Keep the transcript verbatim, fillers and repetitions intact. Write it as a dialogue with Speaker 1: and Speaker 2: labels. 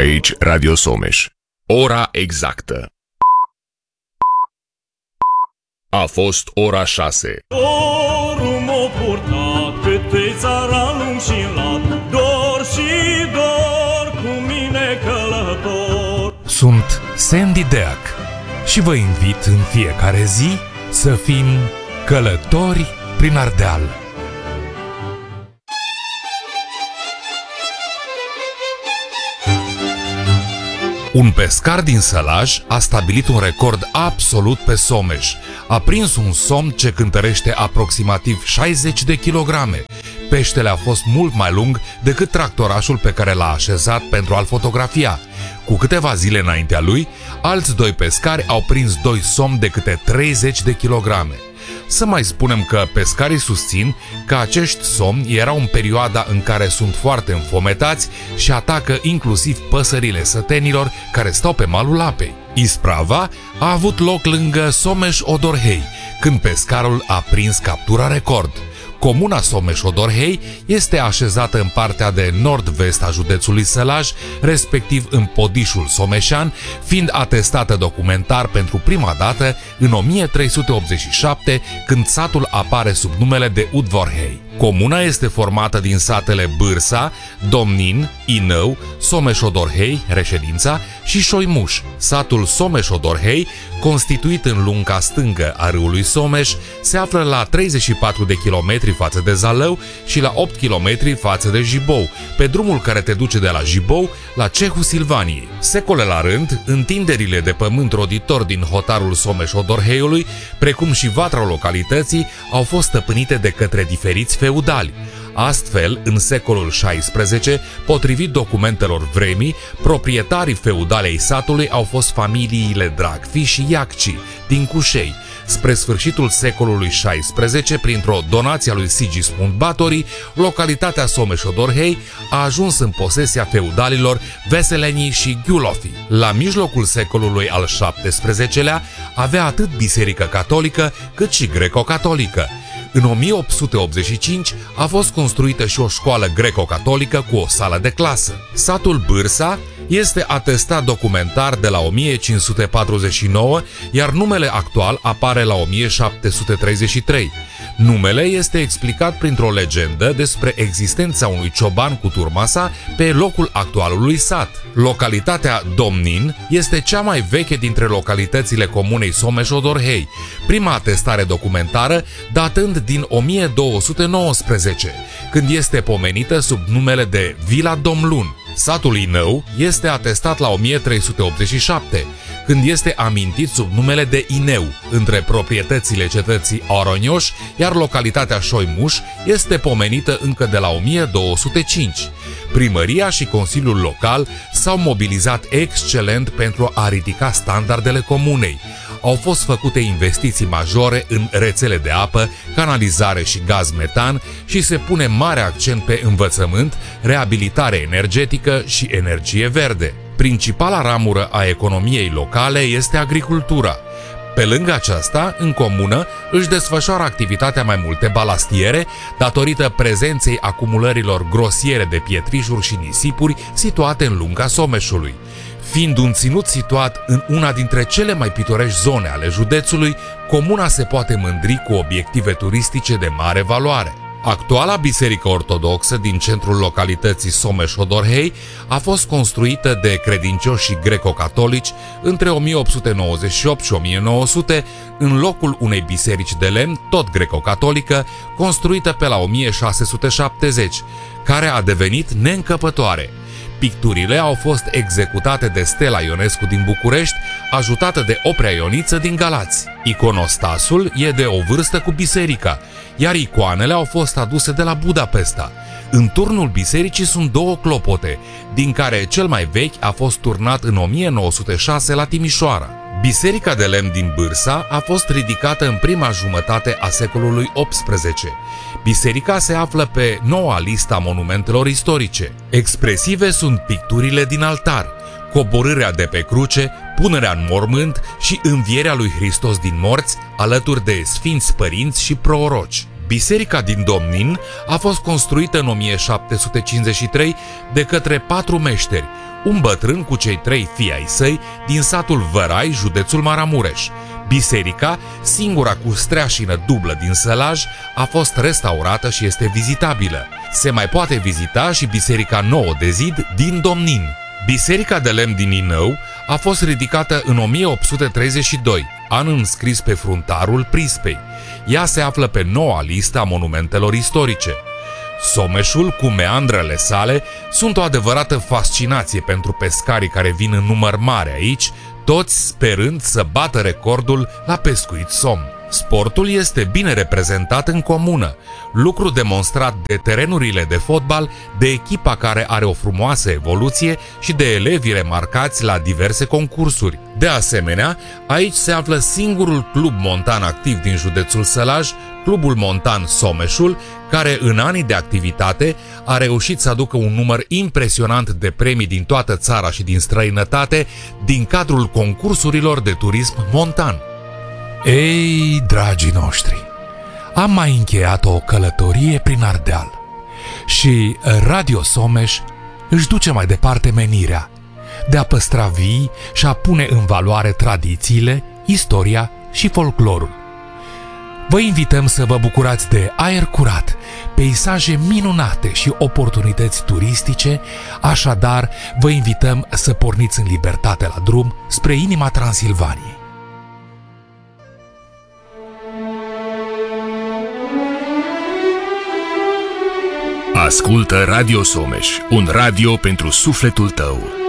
Speaker 1: Aici Radio Someș. Ora exactă. A fost ora șase.
Speaker 2: Dorul m-a purtat pe țara lung și lat, dor și dor cu mine călător.
Speaker 3: Sunt Sandy Deac și vă invit în fiecare zi să fim călători prin Ardeal. Un pescar din Sălaj a stabilit un record absolut pe Someș. A prins un somn ce cântărește aproximativ șaizeci de kilograme. Peștele a fost mult mai lung decât tractorașul pe care l-a așezat pentru a-l fotografia. Cu câteva zile înaintea lui, alți doi pescari au prins doi somni de câte treizeci de kilograme. Să mai spunem că pescarii susțin că acești somni erau în perioada în care sunt foarte înfometați și atacă inclusiv păsările sătenilor care stau pe malul apei. Isprava a avut loc lângă Someș-Odorhei, când pescarul a prins captura record. Comuna Someș-Odorhei este așezată în partea de nord-vest a județului Sălaj, respectiv în Podișul Someșan, fiind atestată documentar pentru prima dată în o mie trei sute optzeci și șapte, când satul apare sub numele de Udvorhei. Comuna este formată din satele Bârsa, Domnin, Inău, Someș-Odorhei, reședința, și Șoimuș. Satul Someș-Odorhei, constituit în lunga stângă a râului Someș, se află la treizeci și patru de kilometri față de Zalău și la opt kilometri față de Jibou, pe drumul care te duce de la Jibou la Cehul Silvaniei. Secole la rând, întinderile de pământ roditor din hotarul Someș-Odorheiului, precum și vatra localității, au fost stăpânite de către diferiți feudali. Astfel, în secolul șaisprezece, potrivit documentelor vremii, proprietarii feudali ai satului au fost familiile Dragfi și Iacci din Cușei. Spre sfârșitul secolului șaisprezece, printr-o donație a lui Sigismund Batory, localitatea Someș-Odorhei a ajuns în posesia feudalilor Veselenii și Ghiulofi. La mijlocul secolului al șaptesprezecelea avea atât biserică catolică cât și greco-catolică. În o mie opt sute optzeci și cinci a fost construită și o școală greco-catolică cu o sală de clasă. Satul Bârsa este atestat documentar de la o mie cinci sute patruzeci și nouă, iar numele actual apare la o mie șapte sute treizeci și trei. Numele este explicat printr-o legendă despre existența unui cioban cu turma sa pe locul actualului sat. Localitatea Domnin este cea mai veche dintre localitățile comunei Someș-Odorhei, prima atestare documentară datând din o mie două sute nouăsprezece, când este pomenită sub numele de Vila Domlun. Satul Inău este atestat la o mie trei sute optzeci și șapte, când este amintit sub numele de Ineu, între proprietățile cetății Aronioș, iar localitatea Șoimuș este pomenită încă de la o mie două sute cinci. Primăria și Consiliul Local s-au mobilizat excelent pentru a ridica standardele comunei. Au fost făcute investiții majore în rețele de apă, canalizare și gaz metan și se pune mare accent pe învățământ, reabilitare energetică și energie verde. Principala ramură a economiei locale este agricultura. Pe lângă aceasta, în comună își desfășoară activitatea mai multe balastiere, datorită prezenței acumulărilor grosiere de pietrișuri și nisipuri situate în lunga Someșului. Fiind un ținut situat în una dintre cele mai pitorești zone ale județului, comuna se poate mândri cu obiective turistice de mare valoare. Actuala biserică ortodoxă din centrul localității Someș-Odorhei a fost construită de credincioși greco-catolici între o mie opt sute nouăzeci și opt și o mie nouă sute, în locul unei biserici de lemn, tot greco-catolică, construită pe la o mie șase sute șaptezeci, care a devenit neîncăpătoare. Picturile au fost executate de Stella Ionescu din București, ajutată de Oprea Ioniță din Galați. Iconostasul e de o vârstă cu biserica, iar icoanele au fost aduse de la Budapesta. În turnul bisericii sunt două clopote, din care cel mai vechi a fost turnat în o mie nouă sute șase la Timișoara. Biserica de lemn din Bârsa a fost ridicată în prima jumătate a secolului optsprezece. Biserica se află pe noua listă a monumentelor istorice. Expresive sunt picturile din altar, coborârea de pe cruce, punerea în mormânt și învierea lui Hristos din morți, alături de sfinți părinți și proroci. Biserica din Domnin a fost construită în o mie șapte sute cincizeci și trei de către patru meșteri, un bătrân cu cei trei fii ai săi din satul Vărai, județul Maramureș. Biserica, singura cu streașină dublă din Sălaj, a fost restaurată și este vizitabilă. Se mai poate vizita și Biserica Nouă de Zid din Domnin. Biserica de lemn din Inău a fost ridicată în o mie opt sute treizeci și doi, an înscris pe fruntarul Prispei. Ea se află pe noua listă a monumentelor istorice. Someșul, cu meandrele sale, sunt o adevărată fascinație pentru pescarii care vin în număr mare aici, toți sperând să bată recordul la pescuit somn. Sportul este bine reprezentat în comună, lucru demonstrat de terenurile de fotbal, de echipa care are o frumoasă evoluție și de elevii remarcați la diverse concursuri. De asemenea, aici se află singurul club montan activ din județul Sălaj, Clubul Montan Someșul, care în anii de activitate a reușit să aducă un număr impresionant de premii din toată țara și din străinătate din cadrul concursurilor de turism montan.
Speaker 4: Ei, dragii noștri, am mai încheiat o călătorie prin Ardeal și Radio Someș își duce mai departe menirea de a păstra vii și a pune în valoare tradițiile, istoria și folclorul. Vă invităm să vă bucurați de aer curat, peisaje minunate și oportunități turistice, așadar vă invităm să porniți în libertate la drum spre inima Transilvaniei.
Speaker 1: Ascultă Radio Someș, un radio pentru sufletul tău.